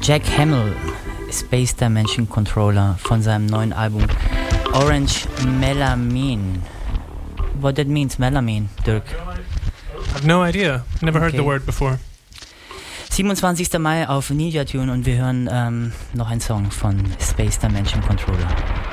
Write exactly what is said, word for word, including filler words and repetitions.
Jack Hamill, Space Dimension Controller von seinem neuen Album Orange Melamine. What that means, Melamine, Dirk? I have no idea. Never heard Okay. the word before. siebenundzwanzigster Mai auf Ninja Tune und wir hören ähm, noch einen Song von Space Dimension Controller.